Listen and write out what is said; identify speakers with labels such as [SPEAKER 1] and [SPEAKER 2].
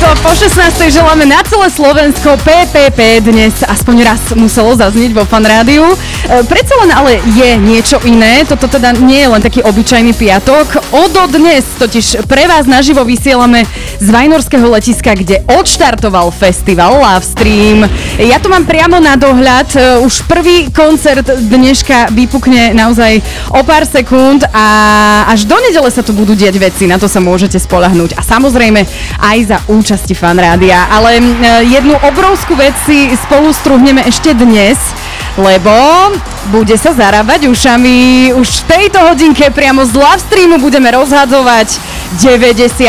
[SPEAKER 1] Po 16. želáme na celé Slovensko PPP. Dnes aspoň raz muselo zaznieť vo Fan Rádiu. Predsa len ale je niečo iné. Toto teda nie je len taký obyčajný piatok. Dnes totiž pre vás naživo vysielame z Vajnorského letiska, kde odštartoval festival Lovestream. Ja tu mám priamo na dohľad. Už prvý koncert dneška vypukne naozaj o pár sekúnd a až do nedele sa tu budú diať veci. Na to sa môžete spoľahnúť. A samozrejme aj za účasti Fan Rádia. Ale jednu obrovskú vec si spolu struhneme ešte dnes, lebo bude sa zarábať ušami. Už v tejto hodinke priamo z Lovestreamu budeme rozhadzovať 90